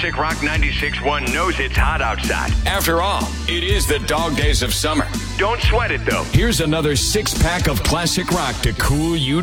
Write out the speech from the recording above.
Classic Rock 96.1 knows it's hot outside. After all, it is the dog days of summer. Don't sweat it, though. Here's another 6-pack of classic rock to cool you